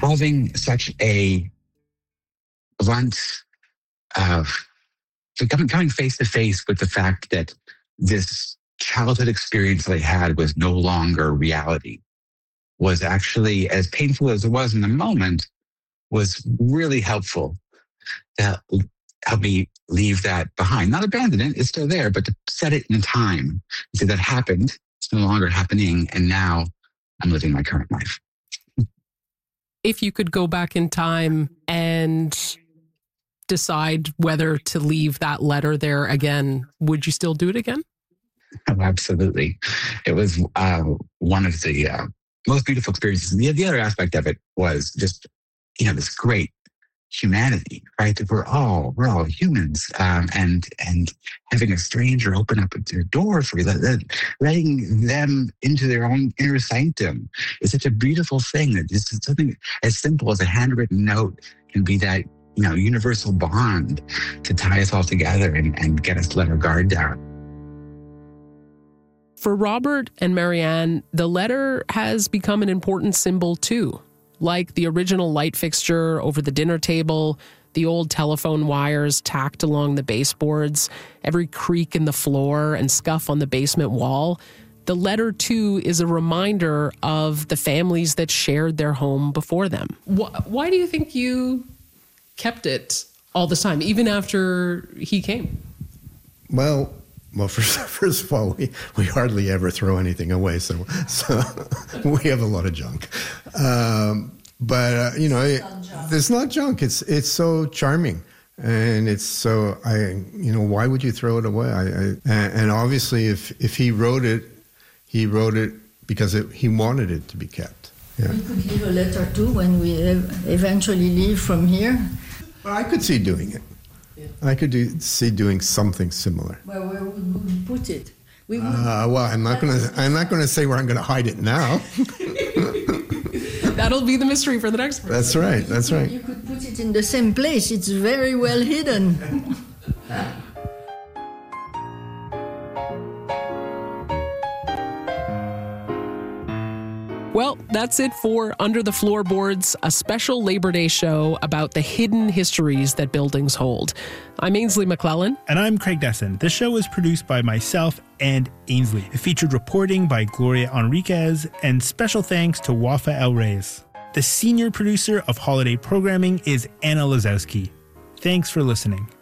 having such a blunt, coming face to face with the fact that this childhood experience that I had was no longer reality was actually, as painful as it was in the moment, was really helpful to help me leave that behind. Not abandon it, it's still there, but to set it in time. So that happened, it's no longer happening, and now I'm living my current life. If you could go back in time and decide whether to leave that letter there again, would you still do it again? Oh, absolutely. It was one of the most beautiful experiences. The other aspect of it was just, this great humanity, right? That we're all humans, and having a stranger open up their door for you, letting them into their own inner sanctum is such a beautiful thing. That just something as simple as a handwritten note can be that universal bond to tie us all together and get us to let our guard down. For Robert and Marianne, the letter has become an important symbol too. Like the original light fixture over the dinner table, the old telephone wires tacked along the baseboards, every creak in the floor and scuff on the basement wall. The letter, too, is a reminder of the families that shared their home before them. Why do you think you kept it all this time, even after he came? Well, first of all, we hardly ever throw anything away, so we have a lot of junk. But it's not junk. It's so charming, and it's so why would you throw it away? And obviously, if he wrote it because he wanted it to be kept. Yeah. We could leave a letter too when we eventually leave from here. Well, I could see doing it. I could see doing something similar. Well, where would we put it? I'm not going to say where I'm going to hide it now. That'll be the mystery for the next person. That's right. You could put it in the same place. It's very well hidden. Well, that's it for Under the Floorboards, a special Labor Day show about the hidden histories that buildings hold. I'm Ainsley McClellan. And I'm Craig Desson. The show is produced by myself and Ainsley. It featured reporting by Gloria Enriquez, and special thanks to Wafa El Reyes. The senior producer of holiday programming is Anna Lazowski. Thanks for listening.